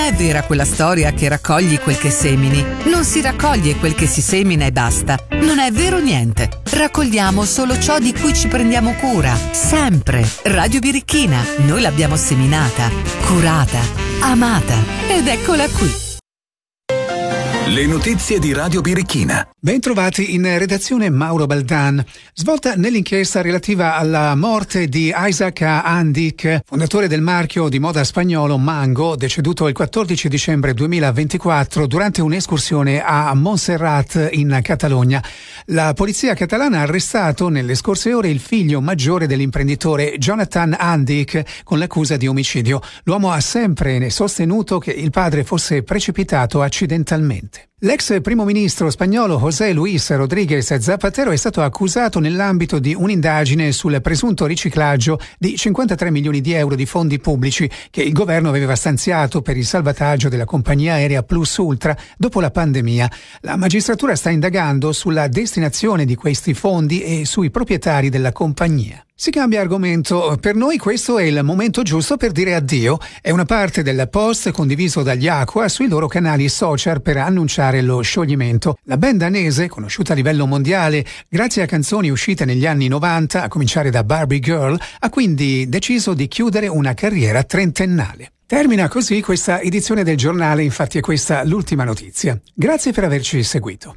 è vera quella storia che raccogli quel che semini. Non si raccoglie quel che si semina e basta. Non è vero niente. Raccogliamo solo ciò di cui ci prendiamo cura. Sempre. Radio Birichina. Noi l'abbiamo seminata, curata, amata. Ed eccola qui. Le notizie di Radio Birichina. Bentrovati in redazione Mauro Baldan. Svolta nell'inchiesta relativa alla morte di Isaac Andic, fondatore del marchio di moda spagnolo Mango, deceduto il 14 dicembre 2024 durante un'escursione a Montserrat in Catalogna. La polizia catalana ha arrestato nelle scorse ore il figlio maggiore dell'imprenditore Jonathan Andic con l'accusa di omicidio. L'uomo ha sempre sostenuto che il padre fosse precipitato accidentalmente. L'ex primo ministro spagnolo José Luis Rodríguez Zapatero è stato accusato nell'ambito di un'indagine sul presunto riciclaggio di 53 milioni di euro di fondi pubblici che il governo aveva stanziato per il salvataggio della compagnia aerea Plus Ultra dopo la pandemia. La magistratura sta indagando sulla destinazione di questi fondi e sui proprietari della compagnia. Si cambia argomento. Per noi questo è il momento giusto per dire addio. È una parte del post condiviso dagli Aqua sui loro canali social per annunciare lo scioglimento. La band danese, conosciuta a livello mondiale grazie a canzoni uscite negli anni 90, a cominciare da Barbie Girl, ha quindi deciso di chiudere una carriera trentennale. Termina così questa edizione del giornale, infatti è questa l'ultima notizia. Grazie per averci seguito.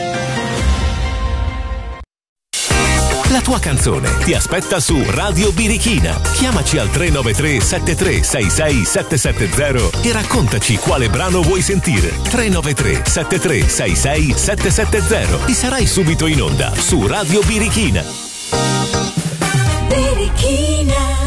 La tua canzone ti aspetta su Radio Birichina. Chiamaci al 393 7366 770 e raccontaci quale brano vuoi sentire. 393 7366 770 e sarai subito in onda su Radio Birichina. Birichina.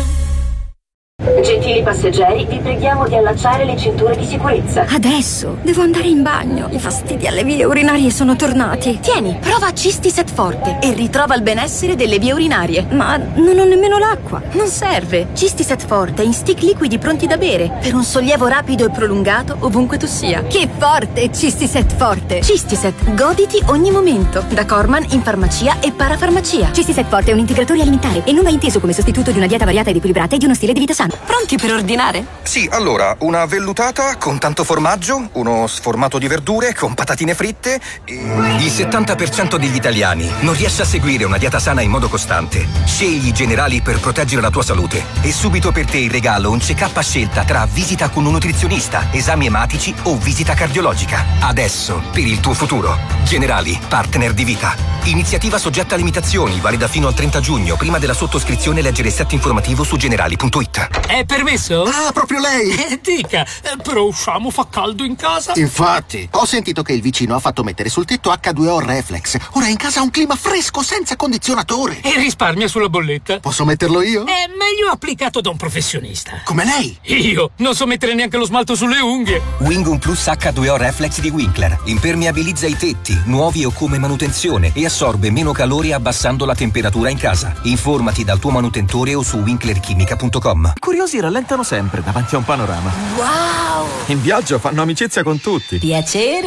Gentili passeggeri, vi preghiamo di allacciare le cinture di sicurezza. Adesso devo andare in bagno. I fastidi alle vie urinarie sono tornati. Tieni, prova Cistiset Forte e ritrova il benessere delle vie urinarie. Ma non ho nemmeno l'acqua. Non serve. Cistiset Forte in stick liquidi pronti da bere per un sollievo rapido e prolungato ovunque tu sia. Che forte Cistiset Forte! Cistiset, goditi ogni momento. Da Corman in farmacia e parafarmacia. Cistiset Forte è un integratore alimentare e non va inteso come sostituto di una dieta variata ed equilibrata e di uno stile di vita sano. Pronti per ordinare? Sì, allora, una vellutata con tanto formaggio, uno sformato di verdure con patatine fritte e... Il 70% degli italiani non riesce a seguire una dieta sana in modo costante. Scegli Generali per proteggere la tua salute. E subito per te in regalo un check-up a scelta tra visita con un nutrizionista, esami ematici o visita cardiologica. Adesso, per il tuo futuro. Generali, partner di vita. Iniziativa soggetta a limitazioni, valida fino al 30 giugno. Prima della sottoscrizione leggere il set informativo su generali.it. È permesso? Ah, proprio lei! Dica, però usciamo, fa caldo in casa. Infatti, ho sentito che il vicino ha fatto mettere sul tetto H2O Reflex. Ora in casa ha un clima fresco senza condizionatore. E risparmia sulla bolletta. Posso metterlo io? È meglio applicato da un professionista. Come lei? Io non so mettere neanche lo smalto sulle unghie. Wingum Plus H2O Reflex di Winkler. Impermeabilizza i tetti, nuovi o come manutenzione, e assorbe meno calore abbassando la temperatura in casa. Informati dal tuo manutentore o su winklerchimica.com. Curiosi rallentano sempre davanti a un panorama. Wow! In viaggio fanno amicizia con tutti. Piacere.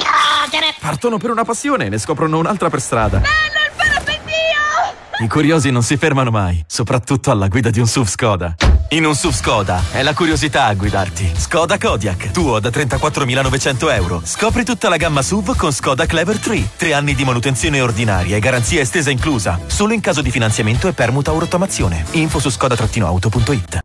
Partono per una passione e ne scoprono un'altra per strada. Bello il parapendio! I curiosi non si fermano mai, soprattutto alla guida di un SUV Skoda. In un SUV Skoda è la curiosità a guidarti. Skoda Kodiaq, tuo da 34.900 euro. Scopri tutta la gamma SUV con Skoda Clever 3. 3 anni di manutenzione ordinaria e garanzia estesa inclusa. Solo in caso di finanziamento e permuta o rottamazione. Info su skoda-auto.it.